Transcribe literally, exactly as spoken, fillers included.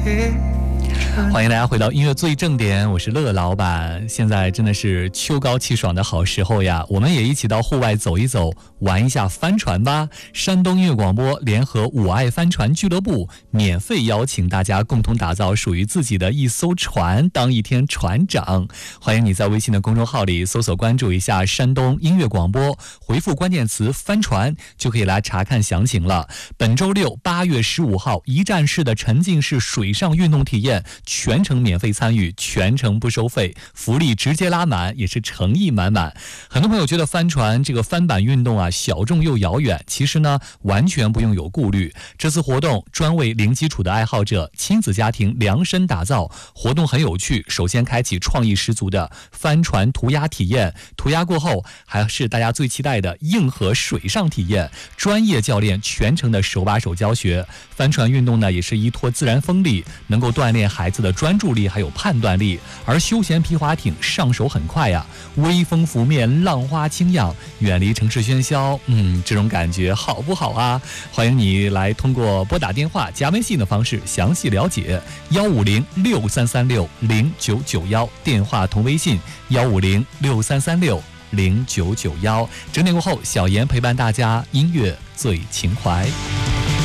欢迎大家回到音乐最正点，我是乐老板。现在真的是秋高气爽的好时候呀，我们也一起到户外走一走，玩一下帆船吧。山东音乐广播联合我爱帆船俱乐部免费邀请大家共同打造属于自己的一艘船，当一天船长。欢迎你在微信的公众号里搜索关注一下山东音乐广播，回复关键词帆船就可以来查看详情了。本周六八月十五号，一站式的沉浸式水上运动体验，全程免费参与，全程不收费，福利直接拉满，也是诚意满满。很多朋友觉得帆船这个帆板运动啊小众又遥远，其实呢完全不用有顾虑。这次活动专为零基础的爱好者、亲子家庭量身打造，活动很有趣。首先开启创意十足的帆船涂鸦体验，涂鸦过后还是大家最期待的硬核水上体验，专业教练全程的手把手教学。帆船运动呢也是依托自然风力，能够锻炼孩子的专注力还有判断力。而休闲皮划艇上手很快呀，微风拂面，浪花轻漾，远离城市喧嚣，嗯，这种感觉好不好啊？欢迎你来通过拨打电话加微信的方式详细了解，幺五零六三三六零九九幺，电话同微信幺五零六三三六零九九幺。整点过后，小严陪伴大家，音乐最情怀。